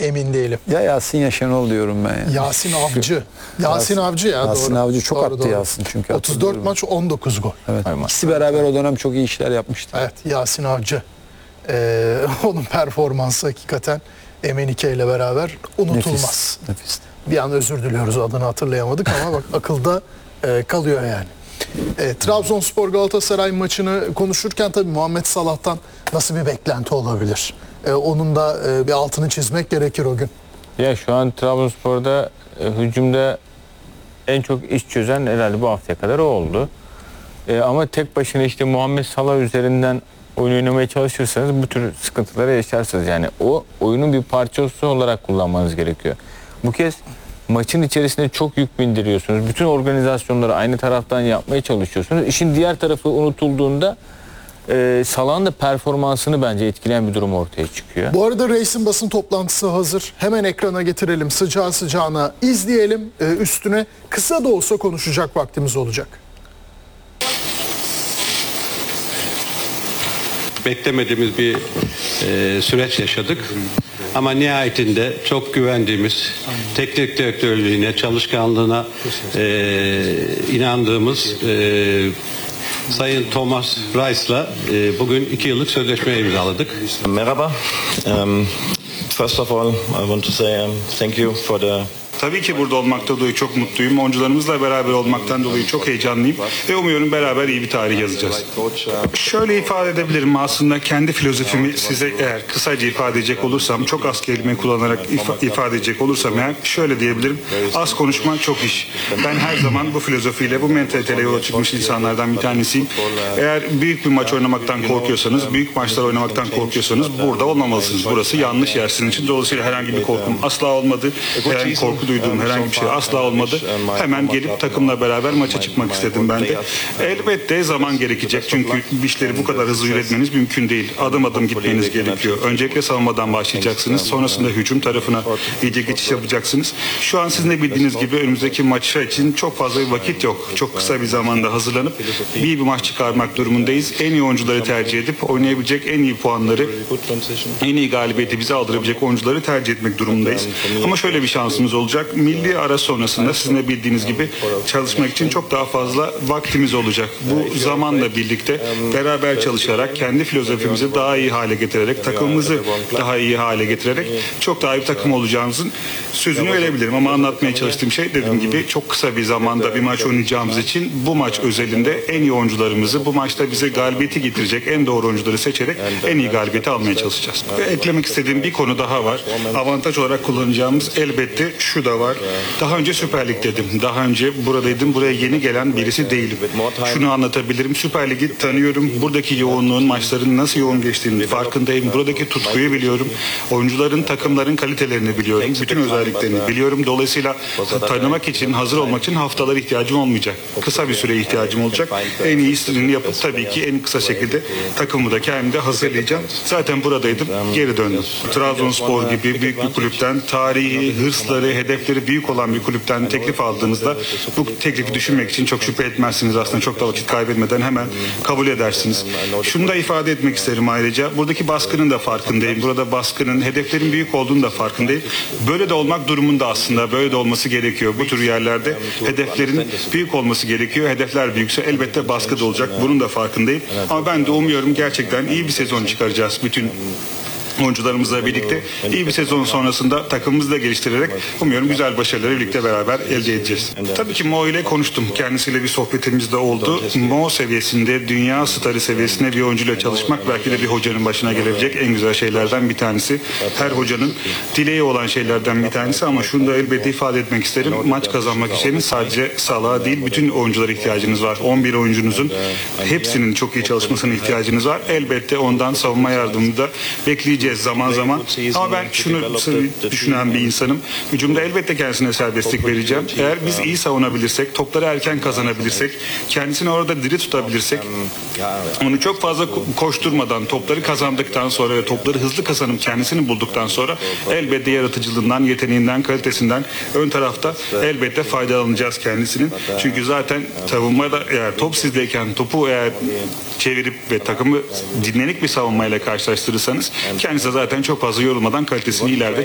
emin değilim. Ya Yasin ya Şenol diyorum ben. Yani. Yasin Avcı. Yasin Avcı ya, Yasin doğru. Avcı çok Doğru, attı doğru. Yasin çünkü. 34 maç 19 gol. Evet. İkisi beraber o dönem çok iyi işler yapmıştı. Evet, Yasin Avcı. Onun performansı hakikaten Emenike ile beraber unutulmaz. Nefis. Bir an özür diliyoruz, adını hatırlayamadık ama bak akılda kalıyor yani. Trabzonspor Galatasaray maçını konuşurken tabii Muhammed Salah'tan nasıl bir beklenti olabilir? Onun da bir altını çizmek gerekir o gün. Ya şu an Trabzonspor'da hücumda en çok iş çözen herhalde bu haftaya kadar o oldu. Ama tek başına işte Muhammed Salah üzerinden oyun oynamaya çalışırsanız bu tür sıkıntıları yaşarsınız. Yani o oyunun bir parçası olarak kullanmanız gerekiyor. Bu kez maçın içerisinde çok yük bindiriyorsunuz. Bütün organizasyonları aynı taraftan yapmaya çalışıyorsunuz. İşin diğer tarafı unutulduğunda Salah'ın da performansını bence etkileyen bir durum ortaya çıkıyor. Bu arada Reis'in basın toplantısı hazır. Hemen ekrana getirelim, sıcağı sıcağına izleyelim. Üstüne kısa da olsa konuşacak vaktimiz olacak. Beklemediğimiz bir süreç yaşadık. Ama nihayetinde çok güvendiğimiz, teknik direktörlüğüne, çalışkanlığına inandığımız Sayın Thomas Reis'la bugün 2 yıllık sözleşme imzaladık. Merhaba. First of all, I want to say thank you for the. Tabii ki burada olmaktan dolayı çok mutluyum. Oyuncularımızla beraber olmaktan dolayı çok heyecanlıyım. Ve umuyorum beraber iyi bir tarih yazacağız. Şöyle ifade edebilirim. Aslında kendi filozofimi size eğer kısaca ifade edecek olursam, çok az kelime kullanarak ifade edecek olursam eğer şöyle diyebilirim. Az konuşma, çok iş. Ben her zaman bu filozofiyle, bu mentaliteyle yola çıkmış insanlardan bir tanesiyim. Eğer büyük bir maç oynamaktan korkuyorsanız, büyük maçlar oynamaktan korkuyorsanız burada olmamalısınız. Burası yanlış yer sizin için. Dolayısıyla herhangi bir korkum asla olmadı. Herhangi bir korku duyduğum herhangi bir şey asla olmadı. Hemen gelip takımla beraber maça çıkmak istedim ben de. Elbette zaman gerekecek çünkü işleri bu kadar hızlı yönetmeniz mümkün değil. Adım adım gitmeniz gerekiyor. Öncelikle savunmadan başlayacaksınız. Sonrasında hücum tarafına iyice geçiş yapacaksınız. Şu an sizin de bildiğiniz gibi önümüzdeki maça için çok fazla bir vakit yok. Çok kısa bir zamanda hazırlanıp iyi bir maç çıkarmak durumundayız. En iyi oyuncuları tercih edip oynayabilecek en iyi puanları, en iyi galibiyeti bize aldırabilecek oyuncuları tercih etmek durumundayız. Ama şöyle bir şansımız olacak. Milli ara sonrasında sizin de bildiğiniz gibi çalışmak için çok daha fazla vaktimiz olacak. Bu zamanla birlikte beraber çalışarak, kendi filozofimizi daha iyi hale getirerek, takımımızı daha iyi hale getirerek çok daha iyi bir takım olacağımızın sözünü verebilirim. Ama anlatmaya çalıştığım şey dediğim gibi çok kısa bir zamanda bir maç oynayacağımız için bu maç özelinde en iyi oyuncularımızı, bu maçta bize galibiyeti getirecek en doğru oyuncuları seçerek en iyi galibiyeti almaya çalışacağız. Ve eklemek istediğim bir konu daha var. Avantaj olarak kullanacağımız elbette şu da var. Daha önce Süper Lig'deydim. Daha önce buradaydım. Buraya yeni gelen birisi değilim. Şunu anlatabilirim. Süper Lig'i tanıyorum. Buradaki yoğunluğun, maçların nasıl yoğun geçtiğini farkındayım. Buradaki tutkuyu biliyorum. Oyuncuların, takımların kalitelerini biliyorum. Bütün özelliklerini biliyorum. Dolayısıyla tanımak için, hazır olmak için haftalar ihtiyacım olmayacak. Kısa bir süre ihtiyacım olacak. En iyisini yapıp tabii ki en kısa şekilde takımı da kendimde hazırlayacağım. Zaten buradaydım. Geri döndüm. Trabzonspor gibi büyük bir kulüpten tarihi, hırsları, hedefleri büyük olan bir kulüpten teklif aldığınızda bu teklifi düşünmek için çok şüphe etmezsiniz aslında. Çok da vakit kaybetmeden hemen kabul edersiniz. Şunu da ifade etmek isterim ayrıca. Buradaki baskının da farkındayım. Burada baskının, hedeflerin büyük olduğunu da farkındayım. Böyle de olmak durumunda aslında. Böyle de olması gerekiyor. Bu tür yerlerde hedeflerin büyük olması gerekiyor. Hedefler büyükse elbette baskı da olacak. Bunun da farkındayım. Ama ben de umuyorum gerçekten iyi bir sezon çıkaracağız bütün oyuncularımızla birlikte. İyi bir sezon sonrasında takımımızı da geliştirerek umuyorum güzel başarıları birlikte beraber elde edeceğiz. Tabii ki Mo ile konuştum. Kendisiyle bir sohbetimiz de oldu. Mo seviyesinde, dünya starı seviyesinde bir oyuncuyla çalışmak belki de bir hocanın başına gelebilecek en güzel şeylerden bir tanesi. Her hocanın dileği olan şeylerden bir tanesi ama şunu da elbette ifade etmek isterim. Maç kazanmak için sadece Salah'a değil bütün oyunculara ihtiyacınız var. 11 oyuncunuzun hepsinin çok iyi çalışmasına ihtiyacınız var. Elbette ondan savunma yardımını da bekleyeceğiz zaman zaman. Ama ben şunu düşünen bir insanım. Hücumda elbette kendisine serbestlik vereceğim. Eğer biz iyi savunabilirsek, topları erken kazanabilirsek, kendisini orada diri tutabilirsek, onu çok fazla koşturmadan, topları kazandıktan sonra ve topları hızlı kazanıp kendisini bulduktan sonra elbette yaratıcılığından, yeteneğinden, kalitesinden ön tarafta elbette faydalanacağız kendisinin. Çünkü zaten savunmada eğer top sizdeyken topu eğer çevirip ve takımı dinlenik bir savunmayla karşılaştırırsanız kendisi zaten çok fazla yorulmadan kalitesini ileride